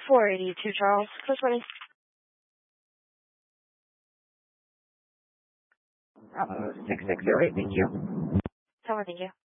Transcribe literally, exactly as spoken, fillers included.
four eighty-two, Charles. Close money. Uh, six six zero eight, thank you. Tower, thank you.